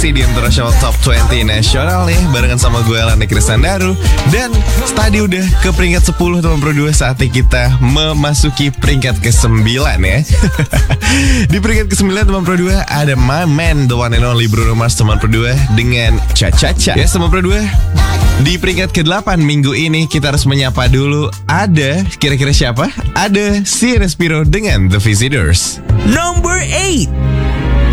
masih di International Top 20 Nasional nih, barengan sama gue Lani Kristandaru. Dan tadi udah ke peringkat 10 teman Pro 2, saatnya kita memasuki peringkat ke-9 ya. Di peringkat ke-9 teman Pro 2 ada my man, the one and only Bruno Mars teman Pro 2 dengan Cha Cha Cha. Yes teman Pro 2, di peringkat ke-8 minggu ini kita harus menyapa dulu. Ada, kira-kira siapa? Ada si Respiro dengan The Visitors. Number 8.